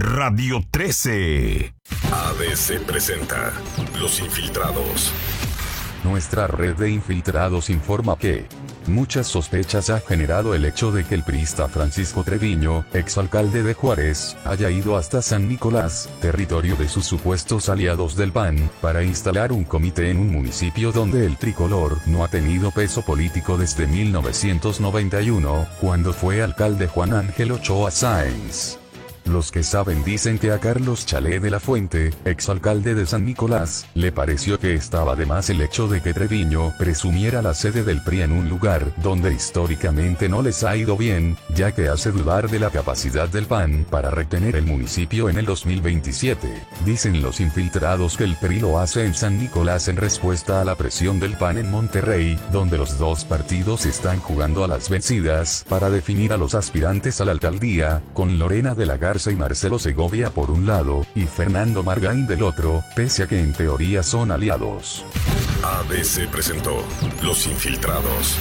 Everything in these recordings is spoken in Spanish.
Radio 13. ABC presenta Los Infiltrados. Nuestra red de infiltrados informa que muchas sospechas ha generado el hecho de que el priista Francisco Treviño, exalcalde de Juárez, haya ido hasta San Nicolás, territorio de sus supuestos aliados del PAN, para instalar un comité en un municipio donde el tricolor no ha tenido peso político desde 1991, cuando fue alcalde Juan Ángel Ochoa Sáenz. Los que saben dicen que a Carlos Chalé de la Fuente, exalcalde de San Nicolás, le pareció que estaba de más el hecho de que Treviño presumiera la sede del PRI en un lugar donde históricamente no les ha ido bien, ya que hace dudar de la capacidad del PAN para retener el municipio en el 2027. Dicen los infiltrados que el PRI lo hace en San Nicolás en respuesta a la presión del PAN en Monterrey, donde los dos partidos están jugando a las vencidas para definir a los aspirantes a la alcaldía, con Lorena de la Garza y Marcelo Segovia por un lado, y Fernando Margain del otro, pese a que en teoría son aliados. ABC presentó Los Infiltrados.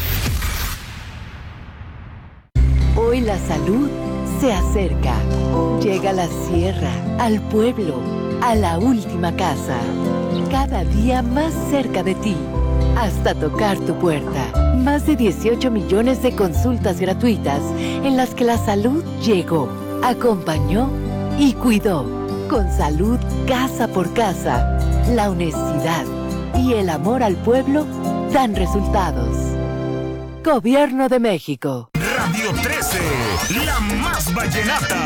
Hoy la salud se acerca. Llega a la sierra, al pueblo, a la última casa. Cada día más cerca de ti, hasta tocar tu puerta. Más de 18 millones de consultas gratuitas en las que la salud llegó, acompañó y cuidó. Con salud casa por casa, la honestidad y el amor al pueblo dan resultados. Gobierno de México. Radio 13, la más vallenata.